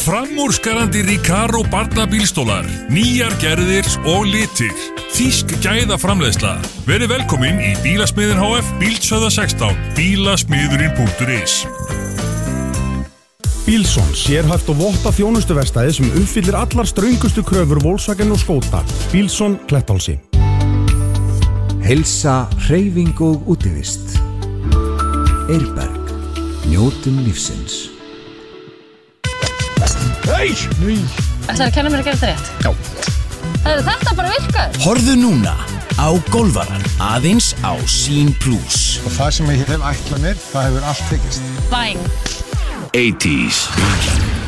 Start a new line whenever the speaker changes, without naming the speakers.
Framúrskarandi Recaro barnabílstólar, nýjar gerðir og litir. Þýsk gæðaframleiðsla. Verið velkomin í Bílasmiðin HF, Bíldsöða 16, bílasmiðurinn.is.
Bílsson, sérhæft og votta þjónustuverkstæði sem uppfyllir allar ströngustu kröfur Volkswagen og Skoda. Bílsson, Klettálsi.
Heilsa, hreyfing og útivist. Eirberg, njótum lífsins.
Nei!
Ætlaðu að kenna mér að gera þetta rétt?
Já.
Þetta bara virkar.
Horfðu núna á golfaran, aðeins á Sýn Plus.
Og það sem ég hef ætlað mér, það hefur allt tekist.
Bang.
80s.